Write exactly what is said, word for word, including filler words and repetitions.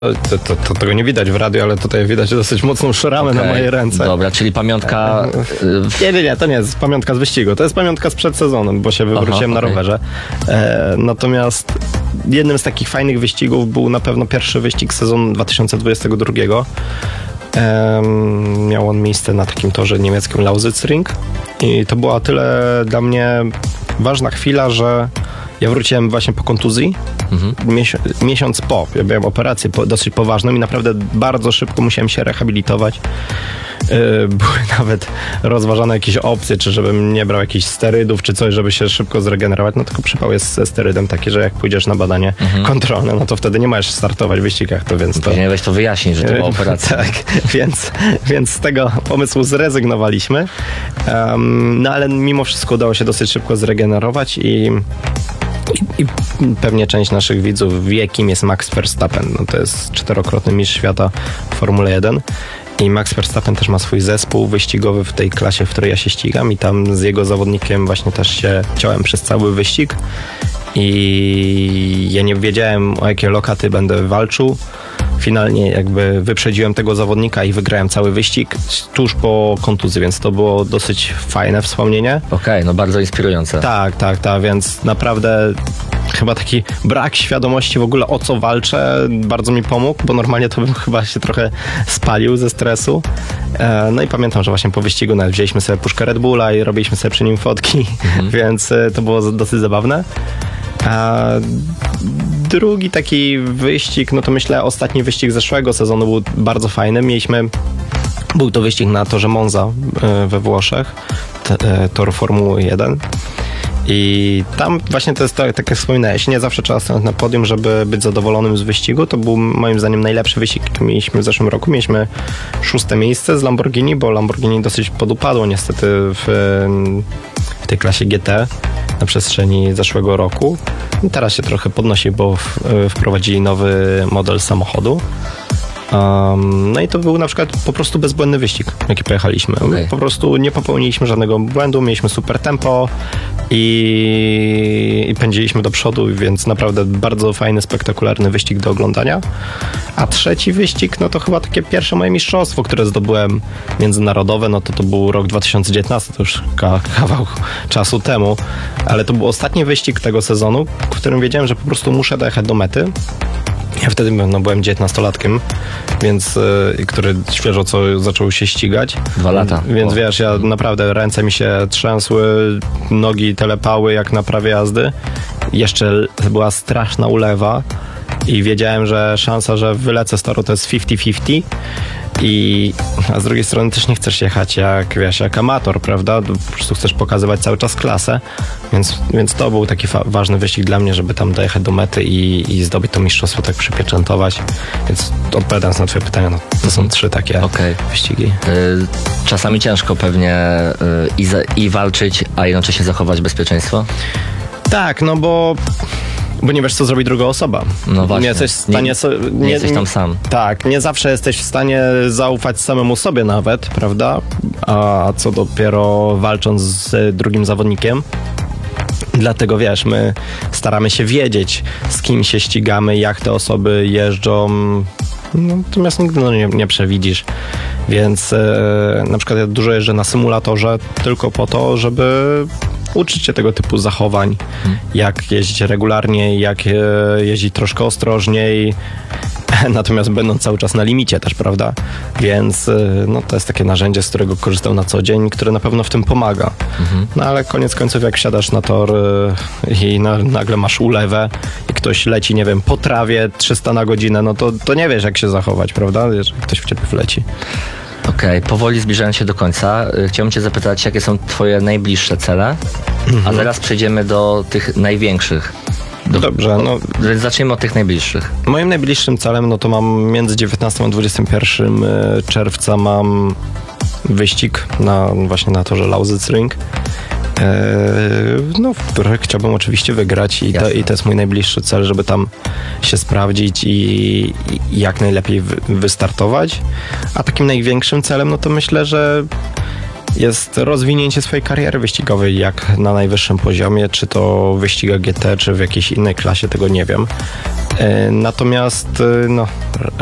To, to, to tego nie widać w radiu, ale tutaj widać dosyć mocną szramę okay. na mojej ręce. Dobra, czyli pamiątka... Nie, nie, nie, to nie jest pamiątka z wyścigu, to jest pamiątka sprzed sezonu, bo się wywróciłem Aha, okay. na rowerze. E, natomiast jednym z takich fajnych wyścigów był na pewno pierwszy wyścig sezonu dwa tysiące dwudziestego drugiego. E, miał on miejsce na takim torze niemieckim Lausitzring i to była tyle dla mnie ważna chwila, że ja wróciłem właśnie po kontuzji, mhm. Miesiąc, miesiąc po. Ja miałem operację po, dosyć poważną i naprawdę bardzo szybko musiałem się rehabilitować. Yy, były nawet rozważane jakieś opcje, czy żebym nie brał jakichś sterydów, czy coś, żeby się szybko zregenerować. No tylko przypał jest ze sterydem taki, że jak pójdziesz na badanie mhm. kontrolne, no to wtedy nie możesz startować w wyścigach. To więc to... Później weź to wyjaśnić, że to była operacja. Tak, więc, więc z tego pomysłu zrezygnowaliśmy. Um, no ale mimo wszystko udało się dosyć szybko zregenerować i I, I pewnie część naszych widzów wie, kim jest Max Verstappen. No to jest czterokrotny mistrz świata w Formule jeden. I Max Verstappen też ma swój zespół wyścigowy w tej klasie, w której ja się ścigam. I tam z jego zawodnikiem właśnie też się ciąłem przez cały wyścig. I ja nie wiedziałem, o jakie lokaty będę walczył. Finalnie jakby wyprzedziłem tego zawodnika i wygrałem cały wyścig tuż po kontuzji, więc to było dosyć fajne wspomnienie. Okej, okay, no bardzo inspirujące. Tak, tak, tak, więc naprawdę chyba taki brak świadomości w ogóle, o co walczę, bardzo mi pomógł, bo normalnie to bym chyba się trochę spalił ze stresu. No i pamiętam, że właśnie po wyścigu nawet wzięliśmy sobie puszkę Red Bulla i robiliśmy sobie przy nim fotki, mhm. więc to było dosyć zabawne. A drugi taki wyścig, no to myślę ostatni wyścig zeszłego sezonu był bardzo fajny. Mieliśmy, był to wyścig na torze Monza we Włoszech, tor Formuły jeden. I tam właśnie to jest to, tak jak wspominałeś, nie zawsze trzeba stanąć na podium, żeby być zadowolonym z wyścigu. To był moim zdaniem najlepszy wyścig, jaki mieliśmy w zeszłym roku. Mieliśmy szóste miejsce z Lamborghini, bo Lamborghini dosyć podupadło niestety w, w tej klasie G T na przestrzeni zeszłego roku. Teraz się trochę podnosi, bo w, wprowadzili nowy model samochodu. Um, no i to był na przykład po prostu bezbłędny wyścig, jaki pojechaliśmy. Okay. Po prostu nie popełniliśmy żadnego błędu, mieliśmy super tempo i, i pędziliśmy do przodu, więc naprawdę bardzo fajny, spektakularny wyścig do oglądania. A trzeci wyścig, no to chyba takie pierwsze moje mistrzostwo, które zdobyłem międzynarodowe, no to to był rok dwa tysiące dziewiętnastym, to już ka- kawał czasu temu, ale to był ostatni wyścig tego sezonu, w którym wiedziałem, że po prostu muszę dojechać do mety. Ja wtedy no, byłem dziewiętnastolatkiem, więc yy, który świeżo co zaczął się ścigać. Dwa lata. Więc o. wiesz, ja naprawdę ręce mi się trzęsły, nogi telepały jak na prawie jazdy. Jeszcze była straszna ulewa i wiedziałem, że szansa, że wylecę z toru to jest pięćdziesiąt pięćdziesiąt. I, a z drugiej strony też nie chcesz jechać jak, wiesz, jak amator, prawda? Po prostu chcesz pokazywać cały czas klasę, więc, więc to był taki fa- ważny wyścig dla mnie, żeby tam dojechać do mety i, i zdobyć to mistrzostwo, tak przypieczętować. Więc odpowiadając na twoje pytania, no, to są trzy takie okay. wyścigi. Yy, czasami ciężko pewnie yy, i, za, i walczyć, a jednocześnie zachować bezpieczeństwo? Tak, no bo... Bo nie wiesz, co zrobi druga osoba. No właśnie. Nie jesteś w stanie... Nie, so, nie, nie jesteś tam sam. Tak, nie zawsze jesteś w stanie zaufać samemu sobie nawet, prawda? A co dopiero walcząc z drugim zawodnikiem. Dlatego wiesz, my staramy się wiedzieć, z kim się ścigamy, jak te osoby jeżdżą. No, natomiast nigdy no, nie, nie przewidzisz. Więc e, na przykład ja dużo jeżdżę na symulatorze tylko po to, żeby uczyć się tego typu zachowań, hmm. jak jeździć regularnie, jak e, jeździć troszkę ostrożniej, natomiast będąc cały czas na limicie też, prawda? Więc e, no, to jest takie narzędzie, z którego korzystam na co dzień, które na pewno w tym pomaga. Hmm. No ale koniec końców, jak wsiadasz na tor e, i na, nagle masz ulewę i ktoś leci, nie wiem, po trawie trzysta na godzinę, no to, to nie wiesz, jak się zachować, prawda? Jeżeli ktoś w ciebie wleci. Okej, okay, powoli zbliżając się do końca, chciałbym cię zapytać, jakie są twoje najbliższe cele, mm-hmm. a zaraz przejdziemy do tych największych. Do, Dobrze, no... Zacznijmy od tych najbliższych. Moim najbliższym celem, no to mam między dziewiętnastym a dwudziestym pierwszym czerwca mam wyścig na, właśnie na torze Lausitzring. No, w których chciałbym oczywiście wygrać i to, i to jest mój najbliższy cel, żeby tam się sprawdzić i, i jak najlepiej wy, wystartować. A takim największym celem, no to myślę, że jest rozwinięcie swojej kariery wyścigowej jak na najwyższym poziomie, czy to w wyścigach G T, czy w jakiejś innej klasie, tego nie wiem. E, Natomiast e, no,